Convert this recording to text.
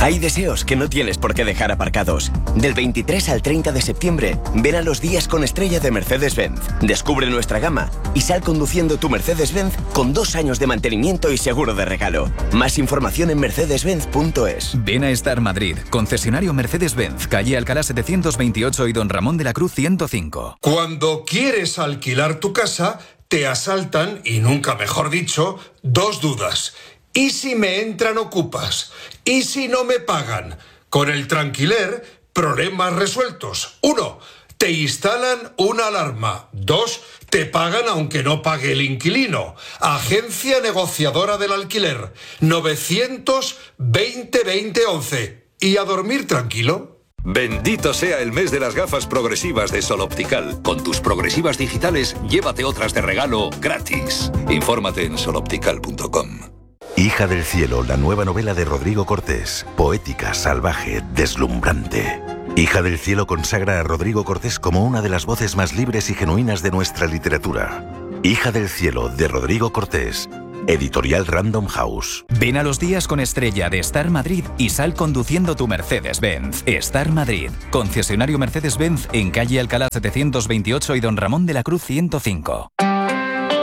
Hay deseos que no tienes por qué dejar aparcados. Del 23 al 30 de septiembre, ven a los días con estrella de Mercedes-Benz. Descubre nuestra gama y sal conduciendo tu Mercedes-Benz con 2 años de mantenimiento y seguro de regalo. Más información en mercedes-benz.es. Ven a Star Madrid, concesionario Mercedes-Benz, calle Alcalá 728 y Don Ramón de la Cruz 105. Cuando quieres alquilar tu casa, te asaltan, y nunca mejor dicho, 2 dudas. ¿Y si me entran ocupas? ¿Y si no me pagan? Con el Tranquiler, problemas resueltos. 1. Te instalan una alarma. 2. Te pagan aunque no pague el inquilino. Agencia negociadora del alquiler. 900-20-20-11. ¿Y a dormir tranquilo? Bendito sea el mes de las gafas progresivas de Sol Optical. Con tus progresivas digitales, llévate otras de regalo gratis. Infórmate en soloptical.com. Hija del cielo, la nueva novela de Rodrigo Cortés. Poética, salvaje, deslumbrante. Hija del cielo consagra a Rodrigo Cortés como una de las voces más libres y genuinas de nuestra literatura. Hija del cielo, de Rodrigo Cortés. Editorial Random House. Ven a los días con estrella de Star Madrid y sal conduciendo tu Mercedes-Benz. Star Madrid, concesionario Mercedes-Benz en calle Alcalá 728 y Don Ramón de la Cruz 105.